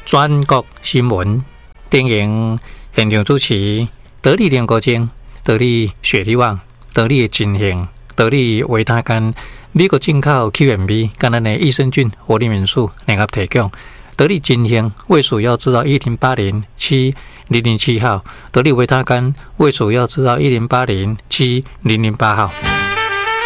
全国新闻电影现场主持得力联国精、得力雪力旺、得力金兴、得力维他甘、美国进口 QMB 跟咱的益生菌活力元素联合提供。得力金兴卫蜀要知道1080700号，得力维他甘卫蜀要知道1080700号。